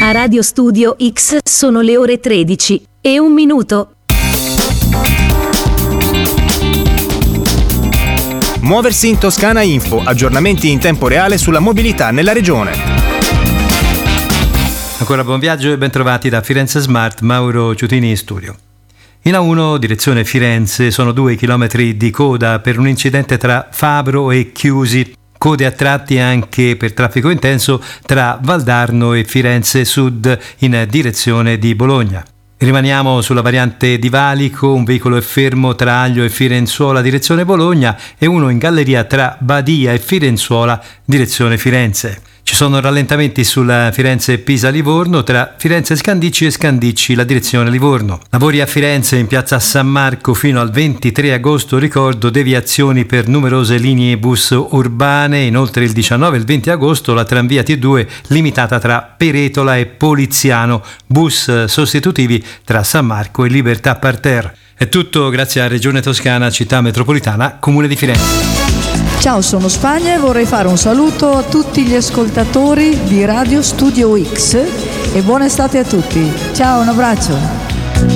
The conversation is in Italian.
A Radio Studio X sono le ore 13:01. Muoversi in Toscana Info, aggiornamenti in tempo reale sulla mobilità nella regione. Ancora buon viaggio e bentrovati da Firenze Smart, Mauro Ciutini in studio. In A1 direzione Firenze sono 2 chilometri di coda per un incidente tra Fabro e Chiusi. Code a tratti anche per traffico intenso tra Valdarno e Firenze Sud in direzione di Bologna. Rimaniamo sulla variante di Valico, un veicolo è fermo tra Aglio e Firenzuola direzione Bologna e uno in galleria tra Badia e Firenzuola direzione Firenze. Ci sono rallentamenti sulla Firenze-Pisa-Livorno tra Firenze Scandicci e Scandicci la direzione Livorno. Lavori a Firenze in piazza San Marco fino al 23 agosto, ricordo deviazioni per numerose linee bus urbane. Inoltre il 19 e il 20 agosto la tranvia T2 limitata tra Peretola e Poliziano, bus sostitutivi tra San Marco e Libertà Parterre. È tutto grazie a Regione Toscana, Città Metropolitana, Comune di Firenze. Ciao, sono Spagna e vorrei fare un saluto a tutti gli ascoltatori di Radio Studio X e buona estate a tutti. Ciao, un abbraccio.